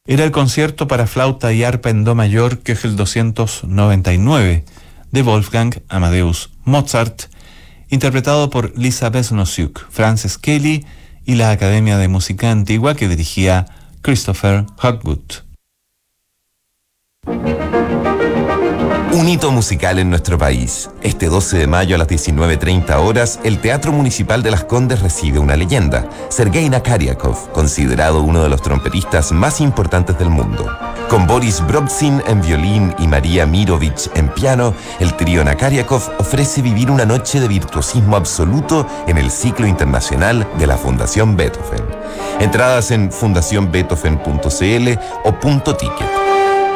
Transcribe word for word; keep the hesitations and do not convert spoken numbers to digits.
Era el concierto para flauta y arpa en do mayor Köchel doscientos noventa y nueve de Wolfgang Amadeus Mozart, interpretado por Lisa Besnosiuk, Frances Kelly y la Academia de Música Antigua que dirigía Christopher Hogwood. Un hito musical en nuestro país. Este doce de mayo a las diecinueve treinta horas, el Teatro Municipal de Las Condes recibe una leyenda, Sergei Nakaryakov, considerado uno de los trompetistas más importantes del mundo. Con Boris Brobzin en violín y María Mirovich en piano, el trío Nakaryakov ofrece vivir una noche de virtuosismo absoluto en el ciclo internacional de la Fundación Beethoven. Entradas en fundación beethoven punto c l o punto ticket.